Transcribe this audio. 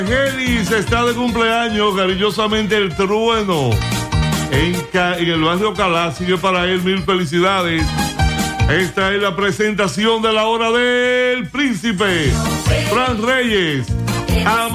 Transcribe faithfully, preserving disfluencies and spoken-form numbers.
Gelis está de cumpleaños, cariñosamente el trueno. En, Ca- en el barrio Calá, sigue para él, mil felicidades. Esta es la presentación de la hora del príncipe Fran Reyes.